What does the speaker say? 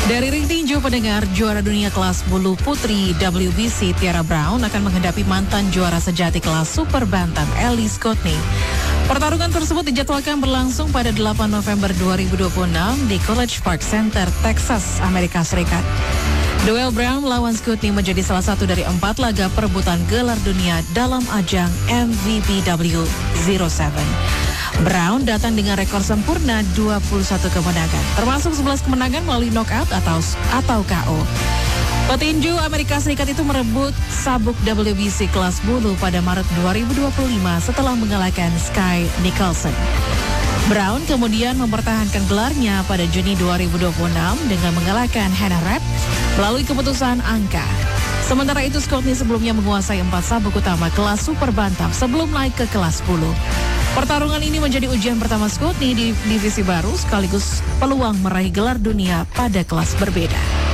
Dari ring tinju pendengar, juara dunia kelas bulu putri WBC Tiara Brown akan menghadapi mantan juara sejati kelas super bantam Elise Courtney. Pertarungan tersebut dijadwalkan berlangsung pada 8 November 2026 di College Park Center, Texas, Amerika Serikat. Duel Brown melawan Courtney menjadi salah satu dari 4 laga perebutan gelar dunia dalam ajang MVPW 07. Brown datang dengan rekor sempurna 21 kemenangan, termasuk 11 kemenangan melalui knockout atau KO. Petinju Amerika Serikat itu merebut sabuk WBC kelas bulu pada Maret 2025 setelah mengalahkan Sky Nicholson. Brown kemudian mempertahankan gelarnya pada Juni 2026 dengan mengalahkan Hannah Rapp melalui keputusan angka. Sementara itu, Courtney sebelumnya menguasai 4 sabuk utama kelas super bantam sebelum naik ke kelas 10. Pertarungan ini menjadi ujian pertama Courtney di divisi baru sekaligus peluang meraih gelar dunia pada kelas berbeda.